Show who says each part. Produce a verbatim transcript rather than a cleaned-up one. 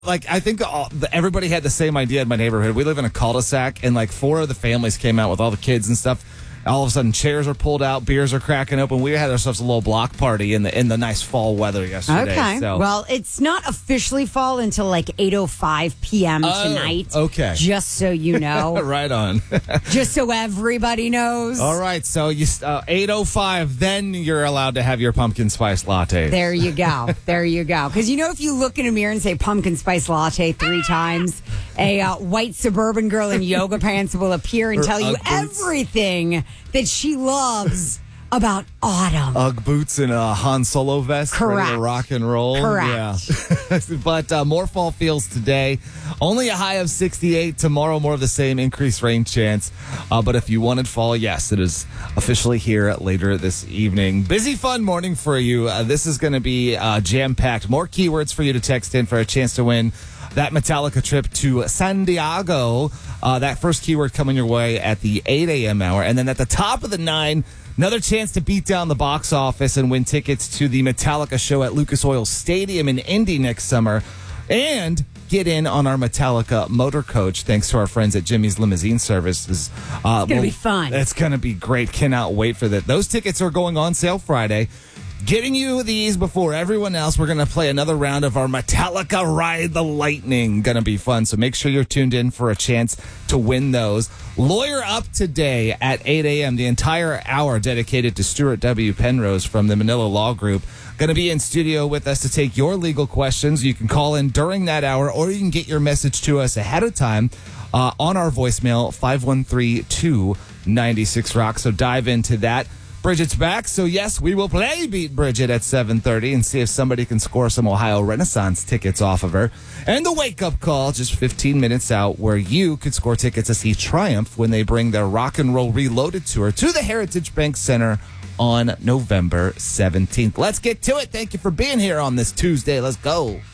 Speaker 1: Like, I think all, the, everybody had the same idea in my neighborhood. We live in a cul-de-sac, and like four of the families came out with all the kids and stuff. All of a sudden, chairs are pulled out, beers are cracking open. We had ourselves a little block party in the in the nice fall weather yesterday.
Speaker 2: Okay.
Speaker 1: So.
Speaker 2: Well, it's not officially fall until like eight oh five p.m.
Speaker 1: Oh,
Speaker 2: tonight.
Speaker 1: okay.
Speaker 2: Just so you know.
Speaker 1: Right on.
Speaker 2: Just so everybody knows.
Speaker 1: All right. So you uh, eight oh five, then you're allowed to have your pumpkin spice latte.
Speaker 2: There you go. There you go. Because you know, if you look in a mirror and say pumpkin spice latte three times, a uh, white suburban girl in yoga pants will appear and
Speaker 1: Her
Speaker 2: tell you
Speaker 1: Ugg boots.
Speaker 2: everything that she loves about autumn.
Speaker 1: Ugg boots and a Han Solo vest.
Speaker 2: Correct.
Speaker 1: Ready to rock and roll.
Speaker 2: Correct.
Speaker 1: Yeah. But uh, more fall feels today. Only a high of sixty-eight. Tomorrow, more of the same, increased rain chance. Uh, but if you wanted fall, yes, it is officially here later this evening. Busy, fun morning for you. Uh, this is going to be uh, jam-packed. More keywords for you to text in for a chance to win that Metallica trip to San Diego. Uh, that first keyword coming your way at the eight a.m. hour. And then at the top of the nine, another chance to beat down the box office and win tickets to the Metallica show at Lucas Oil Stadium in Indy next summer. And get in on our Metallica motor coach thanks to our friends at Jimmy's Limousine Services. Uh,
Speaker 2: It's going to be fun.
Speaker 1: It's going to be great. Cannot wait for that. Those tickets are going on sale Friday. Getting you these before everyone else, we're going to play another round of our Metallica Ride the Lightning. Going to be fun, so make sure you're tuned in for a chance to win those. Lawyer Up today at eight a.m., the entire hour dedicated to Stuart W. Penrose from the Manila Law Group. Going to be in studio with us to take your legal questions. You can call in during that hour, or you can get your message to us ahead of time uh, on our voicemail, five one three, two nine six, rock. So dive into that. Bridget's back, so yes, we will play Beat Bridget at seven thirty and see if somebody can score some Ohio Renaissance tickets off of her. And the wake-up call, just fifteen minutes out, where you could score tickets to see Triumph when they bring their Rock and Roll Reloaded tour to the Heritage Bank Center on November seventeenth. Let's get to it. Thank you for being here on this Tuesday. Let's go.